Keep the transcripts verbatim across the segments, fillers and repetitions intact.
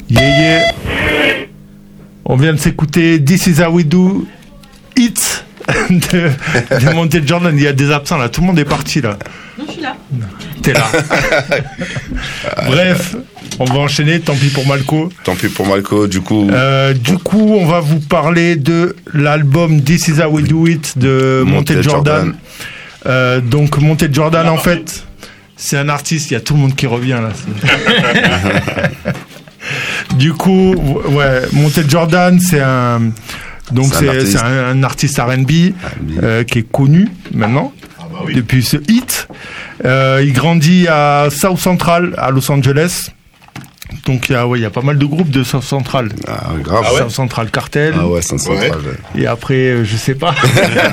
Yeah, yeah. On vient de s'écouter This Is How We Do It de, de Montel Jordan. Il y a des absents là, tout le monde est parti là. Non, je suis là. T'es là. Bref, on va enchaîner, tant pis pour Malco. Tant pis pour Malco, du coup. Euh, du coup, on va vous parler de l'album This Is How We Do It de Montel Jordan. Jordan. Euh, donc Montel Jordan, en fait, c'est un artiste, il y a tout le monde qui revient là. Du coup, ouais, Montel Jordan, c'est un, donc c'est, c'est, c'est un, un artiste R and B euh, qui est connu maintenant ah bah oui. depuis ce hit. Euh, il grandit à South Central, à Los Angeles. Donc il y a, ouais, il y a pas mal de groupes de South Central. Ah, grave. South Ah ouais. Central Cartel. Ah ouais, South Central. Ouais. Et après, euh, je sais pas.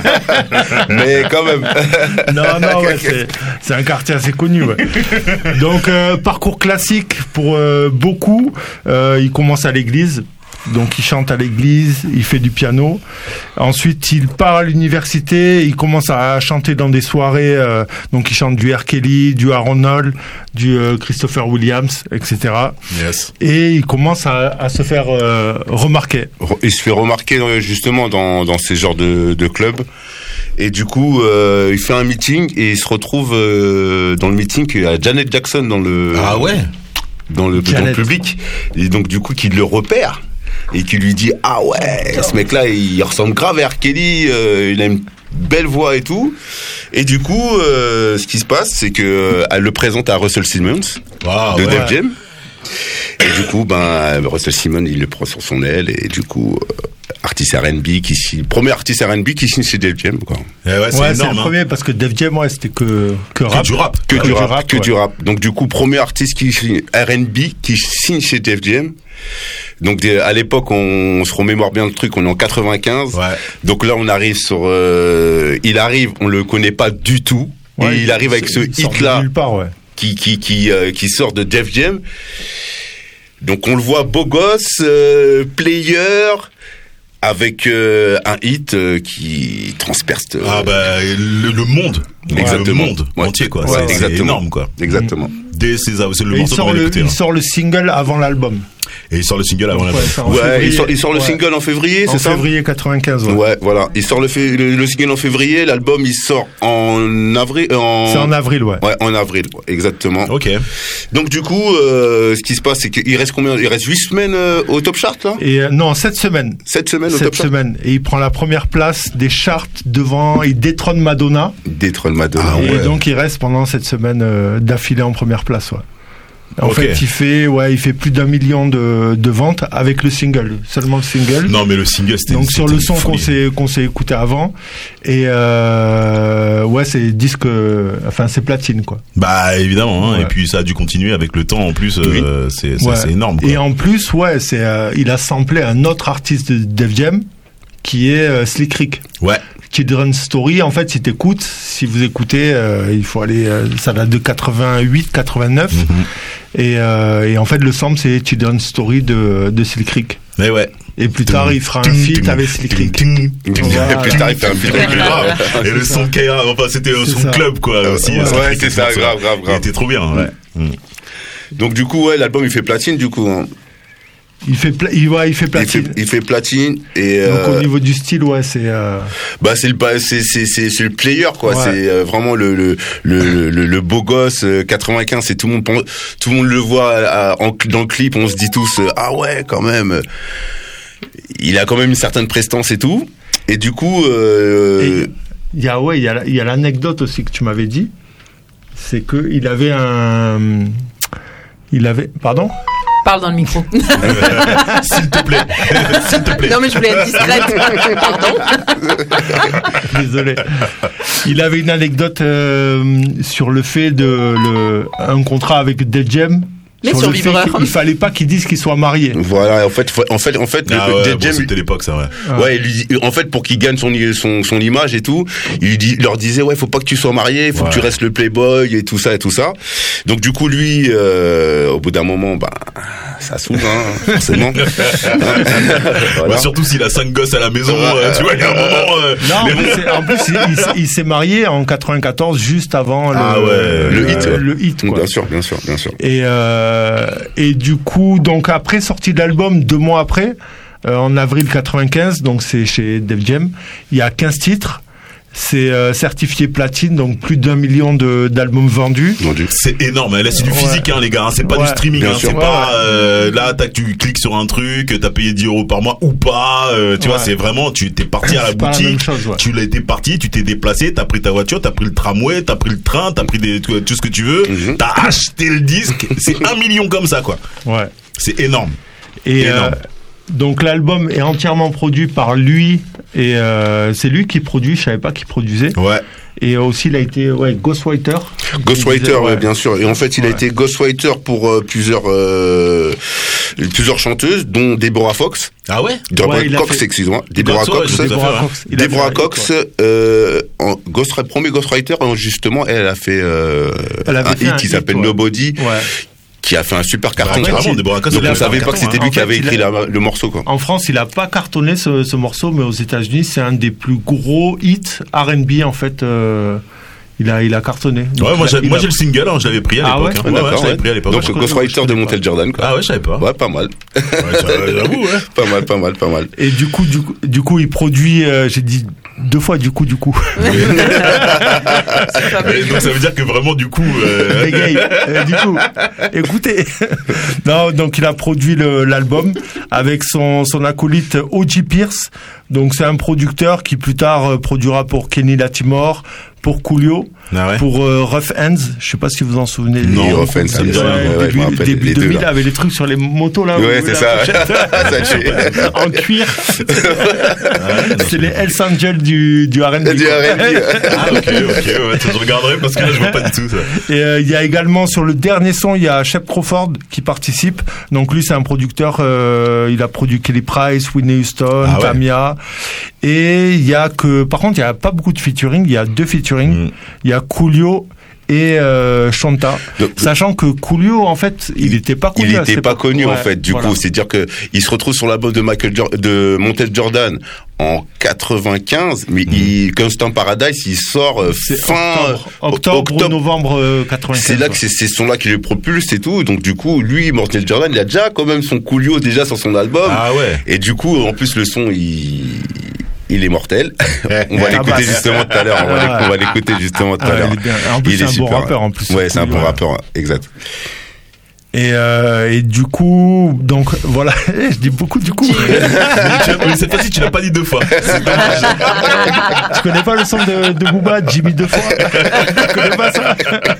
Mais quand même. Non, non, ouais, c'est, c'est un quartier assez connu. Ouais. Donc euh, parcours classique pour euh, beaucoup. Euh, il commence à l'église. Donc il chante à l'église, il fait du piano. Ensuite, il part à l'université, il commence à chanter dans des soirées. Euh, donc il chante du R. Kelly, du Aaron Hall, du euh, Christopher Williams, et cetera. Yes. Et il commence à, à se faire euh, remarquer. Il se fait remarquer justement dans, dans ces genres de, de clubs. Et du coup, euh, il fait un meeting et il se retrouve euh, dans le meeting qu'il y a Janet Jackson dans le ah ouais dans le, dans le public. Et donc du coup, qu'il le repère. Et qui lui dit ah ouais ce mec là il ressemble grave à R. Kelly, euh, il a une belle voix et tout, et du coup euh, ce qui se passe c'est que euh, elle le présente à Russell Simmons wow, de ouais. Def Jam, et du coup ben Russell Simmons il le prend sur son aile, et du coup euh, artiste R and B qui signe, premier artiste R and B qui signe chez Def Jam quoi. Et ouais, c'est, ouais, énorme, c'est le hein. premier parce que Def Jam ouais c'était que que rap, que du rap, que, ouais, du, du rap, rap que ouais. du rap. Donc du coup premier artiste qui signe R and B qui signe chez Def Jam. Donc à l'époque, on, on se remémore bien le truc, on est en quatre-vingt-quinze. Ouais. Donc là, on arrive sur... Euh, il arrive, on le connaît pas du tout. Ouais, et il, il arrive avec ce hit-là ouais. qui, qui, qui, euh, qui sort de Def Jam. Donc on le voit beau gosse, euh, player... avec euh, un hit euh, qui transperce euh, ah bah le, le monde exactement le monde ouais. entier quoi, ouais, c'est, c'est énorme quoi, exactement. Dès c'est, c'est le et morceau il sort le, écouter, il hein. sort le single avant l'album. Et il sort le single avant ouais, l'album. Ouais, il sort, il sort le ouais. single en février, en c'est ça? En février quatre-vingt-quinze. Ouais. ouais, voilà. Il sort le, fait, le, le single en février, l'album il sort en avril. En... C'est en avril, ouais. Ouais, en avril, exactement. Ok. Donc du coup, euh, ce qui se passe, c'est qu'il reste combien? Il reste huit semaines euh, au top chart là? Et euh, non, sept semaines. sept semaines au sept top chart. semaines. Et il prend la première place des charts devant, il détrône Madonna. Il détrône Madonna. Ah, et ouais. donc il reste pendant cette semaine euh, d'affilée en première place, ouais. En okay. fait, il fait, ouais, il fait plus d'un million de, de ventes avec le single, seulement le single. Non, mais le single, c'était donc c'était sur le son qu'on s'est, qu'on s'est écouté avant, et euh, ouais, c'est disque, enfin c'est platine quoi. Bah évidemment, hein, ouais. Et puis ça a dû continuer avec le temps en plus, oui. euh, c'est, c'est, ouais. c'est énorme. Quoi. Et en plus, ouais, c'est, euh, il a samplé un autre artiste de Def Jam qui est euh, Slick Rick. Ouais. Children's Story, en fait, si t'écoutes, si vous écoutez, euh, il faut aller, euh, ça date de quatre-vingt-huit quatre-vingt-neuf, mm-hmm. et, euh, et en fait, le sample, c'est Children's Story de, de Slick Rick. Mais ouais. Et plus tard, il fera un feat avec Slick Rick. Et plus tard, il fait un feat avec lui. Et le son K A, enfin, c'était son club, quoi, aussi. Ouais, c'est ça, grave, grave, grave. Il était trop bien, ouais. Donc, du coup, ouais, l'album, il fait platine, du coup, hein. Il fait, pla- il, ouais, il fait platine. Il fait, il fait platine et donc euh, au niveau du style, ouais, c'est. Euh... Bah c'est le c'est c'est c'est, c'est le player quoi. Ouais. C'est euh, vraiment le le, le le le beau gosse euh, quatre-vingt-quinze. C'est tout le monde tout le monde le voit à, en, dans le clip. On se dit tous euh, ah ouais quand même. Il a quand même une certaine prestance et tout. Et du coup. Euh, il y a ouais il y a il y a l'anecdote aussi que tu m'avais dit. C'est que il avait un. Il avait pardon. Parle dans le micro. S'il te plaît. S'il te plaît. Non, mais je voulais être discrète. Pardon. Désolé. Il avait une anecdote euh, sur le fait de le, un contrat avec Def Jam. Mais sur, sur Vibreur. Il fallait pas qu'il dise qu'il soit marié. Voilà, en fait, en fait, en fait, ah le, ouais, Def bon, Jam, c'était l'époque, ça, ouais. Ouais, ouais il lui, en fait, pour qu'il gagne son, son, son image et tout, il, dit, il leur disait, ouais, faut pas que tu sois marié, faut ouais. que tu restes le playboy et tout ça et tout ça. Donc, du coup, lui, euh, au bout d'un moment, bah, ça s'ouvre, hein, forcément. Voilà. Ouais, surtout s'il a cinq gosses à la maison, euh, tu vois, il y a un moment. Euh, non, mais c'est, en plus, il, il, il s'est marié en quatre-vingt-quatorze, juste avant le, ah ouais, le, le hit. Ouais. Le hit, quoi. Bien sûr, bien sûr, bien sûr. Et, euh, et du coup, donc après sortie de l'album, deux mois après, euh, en avril quatre-vingt-quinze, donc c'est chez Def Jam, il y a quinze titres. C'est euh, certifié platine, donc plus d'un million de, d'albums vendus. Vendu. C'est énorme. Là, c'est du physique, ouais. hein, les gars. Hein, c'est pas ouais, du streaming. Hein, c'est ouais, pas ouais. euh, là, t'as, tu cliques sur un truc, t'as payé dix euros par mois ou pas. Euh, tu ouais. vois, c'est vraiment, tu t'es parti à la c'est boutique, chose, ouais. tu l'as été parti, tu t'es déplacé, t'as pris ta voiture, t'as pris le tramway, t'as pris le train, t'as pris des, tout, tout ce que tu veux, mm-hmm. t'as acheté le disque. C'est un million comme ça, quoi. Ouais. C'est énorme. Et énorme. Euh, donc l'album est entièrement produit par lui et euh, c'est lui qui produit. Je savais pas qui produisait. Ouais. Et aussi il a été ouais ghostwriter. Ghostwriter, disait, ouais. bien sûr. Et en fait, il ouais. a été ghostwriter pour euh, plusieurs euh, plusieurs chanteuses, dont Deborah Fox. Ah ouais. Deborah ouais, Cox, fait... excuse-moi. Deborah Cox. Ouais, Deborah Cox. Deborah Cox, euh, en ghost, premier ghostwriter, justement, elle a fait euh, elle un hit qui s'appelle ouais. Nobody. Ouais. Qui a fait un super carton. Bah, vraiment, donc on ne savait pas que c'était lui qui avait écrit la, le morceau, quoi. En France, il a pas cartonné ce, ce morceau, mais aux États-Unis, c'est un des plus gros hits R and B en fait. Euh, il a, il a cartonné. Donc, ouais, moi, j'ai, moi a... j'ai le single, hein, je l'avais pris à ah l'époque. Ouais, hein. ouais, ouais, je l'avais pris à l'époque. Donc Ghostwriter de Montel Jordan, quoi. Ah ouais, je savais pas. Ouais, pas mal. Ouais, j'avoue, ouais. Pas mal, pas mal, pas mal. Et du coup, du coup, du coup, il produit. Euh, j'ai dit deux fois du coup, du coup. Donc ça veut dire que vraiment du coup. Euh... Bégaye, euh, du coup, écoutez. Non, donc il a produit le, l'album avec son son acolyte O G Pierce. Donc c'est un producteur qui plus tard euh, produira pour Kenny Latimore, pour Coolio, ah ouais. pour euh, Rough Hands. Je sais pas si vous en souvenez. Non, les, Rough Hands, ça me dit rien. Début, ouais, début les deux mille, avait les trucs sur les motos là. Ouais, c'est ça. ça en cuir. C'est les Hells Angels du du R and B. Du R and B. Ah ok, ok, ouais, je regarderai parce que là je vois pas du tout ça. Et il euh, y a également sur le dernier son, il y a Shep Crawford qui participe. Donc lui c'est un producteur. Euh, il a produit Kelly Price, Whitney Houston, ah ouais. Tamia. Et il y a que, par contre, il y a pas beaucoup de featuring. Il y a deux featuring. Mm. Il y a Coolio et euh, Shanta. Donc, sachant que Coolio, en fait, il n'était pas connu. Il n'était pas connu, ouais, en fait. Du voilà. coup, c'est-à-dire que il se retrouve sur l'album de Michael jo- de Montel Jordan en quatre-vingt-quinze, mais mm. il, Constant Paradise, il sort euh, fin octobre, octobre, octobre novembre euh, quatre-vingt-quinze. C'est là que c'est ces sons-là qui le propulsent et tout. Donc du coup, lui, Montel Jordan, il a déjà quand même son Coolio déjà sur son album. Ah ouais. Et du coup, en plus, le son, il il est mortel. On va l'écouter ah bah, justement tout à l'heure. On va, on va l'écouter justement tout à l'heure. Ah, en plus, il c'est est un super. Bon rappeur en plus. Ouais, c'est un bon rappeur, exact. Et, euh, et du coup, donc voilà, je dis beaucoup du coup. Mais cette fois-ci, tu l'as pas dit deux fois. C'est dommage. Tu connais pas le son de, de Booba, Jimmy deux fois? Tu connais pas ça?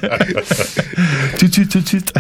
Tout de suite, tout de suite.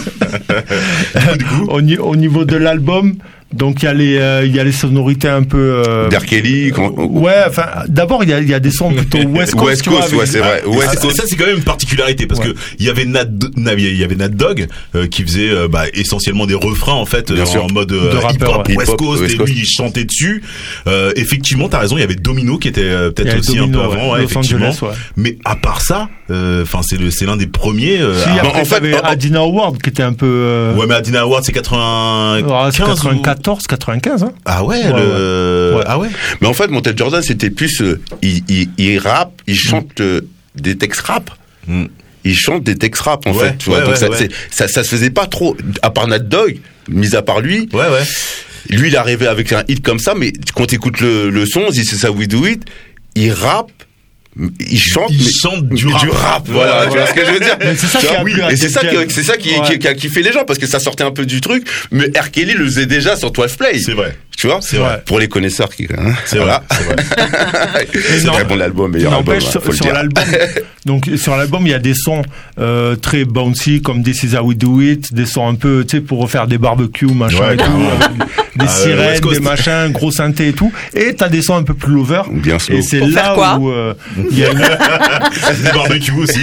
Du coup, au, au niveau de l'album, donc il y a les euh, il y a les sonorités un peu euh, R. Kelly quand... ouais enfin d'abord il y a il y a des sons plutôt West Coast, West Coast ouais, c'est vrai. West ah, Coast. Ça c'est quand même une particularité parce ouais. que il y avait Nat il y avait Nat Dogg euh, qui faisait euh, bah, essentiellement des refrains en fait euh, en mode euh, hip-hop ouais. West Coast et lui il chantait dessus. Euh, effectivement t'as raison, il y avait Domino qui était euh, peut-être aussi Domino, un peu avant ouais, ouais, effectivement. Angeles, ouais. Mais à part ça enfin euh, c'est le c'est l'un des premiers euh, si, après, en fait avait Adina Award qui était un peu euh... ouais mais Adina Award c'est quatre-vingt-quinze quatre-vingt-quatorze quatre-vingt-quinze hein. Ah ouais, ouais, le... ouais. Ah ouais. Mais en fait, Montel Jordan, c'était plus, euh, il, il, il rappe, il chante euh, des textes rap. Mm. Il chante des textes rap, en ouais, fait. Tu vois, ouais, donc ouais, ça, ouais. ça, ça se faisait pas trop, à part Nat Dogg, mis à part lui. Ouais, ouais. Lui, il est arrivé avec un hit comme ça, mais quand t'écoutes le, le son, si c'est ça, We Do It, il rappe. Il chante, il mais chante du, du rap. rap, voilà, ouais, tu vois ce que je veux dire. Mais c'est ça, qui a, oui, et c'est ça, qui, c'est ça qui, ouais. qui, qui a kiffé les gens parce que ça sortait un peu du truc. Mais R. Kelly le faisait déjà sur twelve Play. C'est vrai. Tu vois, c'est vrai. Pour les connaisseurs qui, hein, c'est voilà. vrai. C'est, vrai. C'est non, très bon l'album, meilleur album. Hein, sur, faut sur le dire. l'album, donc sur l'album, il y a des sons euh, très bouncy comme This Is How We Do It, des sons un peu, tu sais, pour refaire des barbecues, machin ouais, et tout, avec des ah, sirènes, des machins, gros synthé et tout. Et t'as des sons un peu plus lover. Bien slow. Et c'est Pour là quoi où euh, il y a une... des barbecues aussi.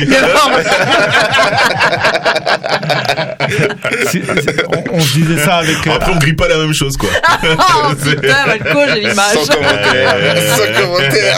c'est, c'est, on, on se disait ça avec. Euh, Après, on grille pas la même chose, quoi. Oh putain, Malco, j'ai l'image. Sans commentaire. Sans commentaire.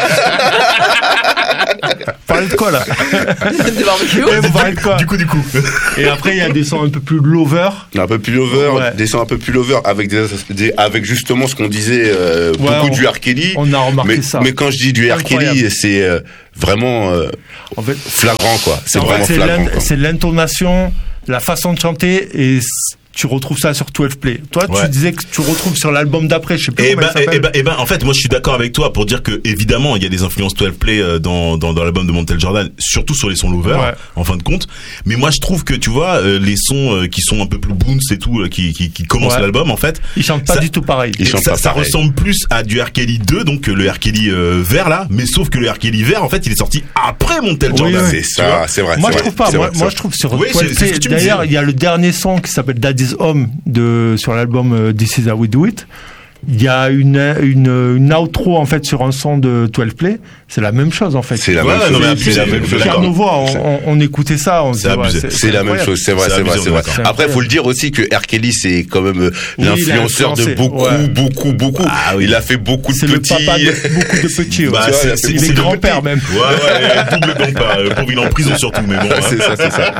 Parlez de quoi là? Des barbecues. Et vous parlez de quoi? Du coup, du coup. Et après, il y a des sons un peu plus lover. Un peu plus lover, ouais. Des sons un peu plus lover avec des, des avec justement ce qu'on disait euh, ouais, beaucoup on, du R. Kelly. On a remarqué mais, ça. Mais quand je dis du R. Kelly, c'est euh, vraiment euh, en fait, flagrant quoi. C'est en vraiment fait, c'est flagrant. C'est l'intonation, la façon de chanter et tu retrouves ça sur douze Play. Toi, ouais. tu disais que tu retrouves sur l'album d'après, je sais plus et comment ben, il s'appelle. Et ben, et ben, en fait, moi, je suis d'accord avec toi pour dire que, évidemment, il y a des influences douze Play dans, dans, dans l'album de Montel Jordan, surtout sur les sons lover, ouais. en fin de compte. Mais moi, je trouve que, tu vois, les sons qui sont un peu plus bounce et tout, qui, qui, qui commencent ouais. l'album, en fait. Ils chantent pas ça, du tout pareil. Ils chantent ça, pas ça pareil. ressemble plus à du R. Kelly deux, donc le R. Kelly euh, vert, là. Mais sauf que le R. Kelly vert, en fait, il est sorti après Montel Jordan. Oui, oui. C'est ça, c'est vrai. Moi, je vrai, trouve pas. Moi, moi, je trouve sur douze Play. D'ailleurs, il y a le dernier son qui s'appelle Daddy's Home de, sur l'album This Is How We Do It. Il y a une, une, une outro, en fait, sur un son de douze Play. C'est la même chose, en fait. C'est la ouais, même chose. Non, c'est la même chose. Pierre Nouveau, on, on, on écoutait ça. On c'est disait, ouais, c'est, c'est, c'est la même chose. C'est vrai, c'est, c'est vrai, c'est vrai. Après, faut le dire aussi que R. Kelly, c'est quand même oui, l'influenceur de beaucoup, ouais. beaucoup, beaucoup. Ah, oui. Il a fait beaucoup de c'est petits. C'est le papa de beaucoup de petits. Bah, ouais. c'est, c'est, c'est, c'est le grand-père, même. Ouais, ouais, double grand-père. Le pauvre, il est en prison surtout, mais bon. C'est ça, c'est ça.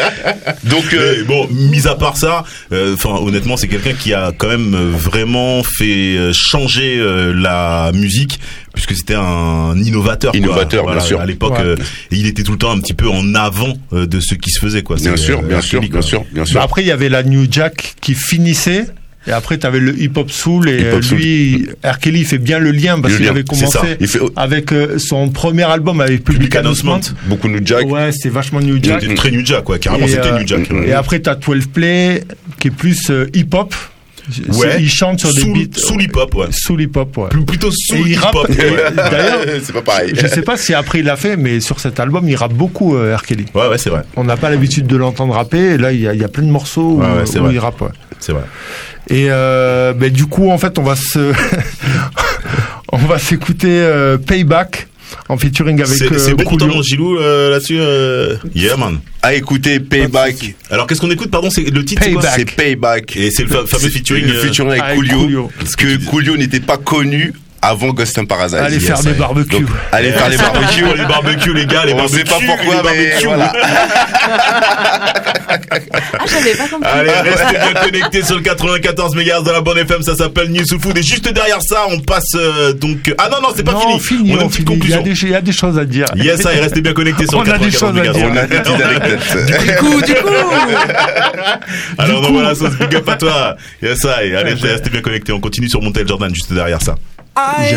Donc, bon, mis à part ça, enfin, honnêtement, c'est quelqu'un qui a quand même vraiment fait changer la musique, puisque c'était un innovateur, innovateur quoi. Bien voilà, sûr à l'époque ouais. euh, et il était tout le temps un petit peu en avant euh, de ce qui se faisait, quoi. Bien c'est, sûr, euh, bien sûr, bien sûr, bien sûr. Bah après il y avait la New Jack qui finissait. Et après, t'avais le hip-hop soul et hip-hop lui, R. Kelly, il fait bien le lien parce le qu'il lien. avait commencé il fait... avec euh, son premier album avec Public, Public Announcement. Beaucoup New Jack. Ouais, c'était vachement New Jack. C'était très New Jack, quoi. Carrément, et, c'était euh, New Jack. Et après, t'as douze Play qui est plus euh, hip-hop. Ouais. Il chante sur sous, des beats. Sous l'hip-hop, ouais. Sous l'hip-hop, ouais. Plutôt sous et l'hip-hop. Ouais. D'ailleurs, c'est pas pareil. Je sais pas si après il l'a fait, mais sur cet album, il rappe beaucoup, euh, R. Kelly. Ouais, ouais, c'est vrai. On n'a pas l'habitude de l'entendre rapper, et là, il y a, il y a plein de morceaux ouais, où, ouais, c'est où vrai. il rappe, ouais. C'est vrai. Et euh, ben, du coup, en fait, on va se, on va s'écouter euh, Payback en featuring avec. C'est, euh, c'est bon pour toi, mon Gilou, euh, là-dessus. Euh... Yeah, man. À écouter Payback. Alors, qu'est-ce qu'on écoute, pardon, c'est le titre. Payback. C'est, c'est Payback. Et c'est le fa- fameux featuring. Le featuring avec, avec Coolio, Coolio. Parce que Coolio n'était pas connu avant Ghost in Paradise. Allez faire des barbecues. Donc, allez faire les barbecues. les barbecues, les gars, les on barbecues. On sait pas pourquoi, mais voilà. Ah, j'avais pas compris. Allez, restez bien connectés sur le quatre-vingt-quatorze mégahertz de la bonne F M, ça s'appelle News Soul Food. Et juste derrière ça, on passe euh, donc. Ah non, non, c'est pas non, fini. fini. On a une petite conclusion. Il y, il y a des choses à dire. Yes, ça, et restez bien connectés sur on le quatre-vingt-quatorze mégahertz. On a des petites anecdotes. Du coup, du coup. Alors, on envoie la sauce, big up à toi. Yes, ça, et allez, restez bien connectés. On continue sur Montel Jordan juste derrière ça. I